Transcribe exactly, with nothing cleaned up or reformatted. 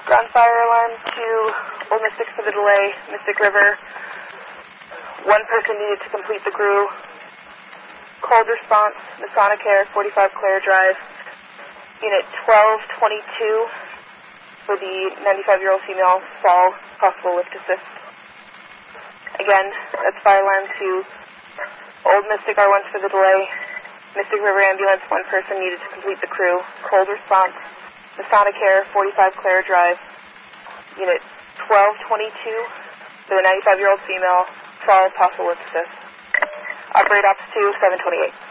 Ground fire alarm to Old Mystic for the delay, Mystic River. One person needed to complete the crew. Cold response, Masonic Air, forty-five Clare Drive. Unit twelve twenty-two for the ninety-five-year-old female, fall, possible lift assist. Again, that's fire alarm to Old Mystic R one for the delay. Mystic River ambulance, one person needed to complete the crew. Cold response, Masonic Air, forty-five Clare Drive. Unit twelve twenty-two for the ninety-five-year-old female, fall, possible lift assist. Operate ops two, seven twenty-eight.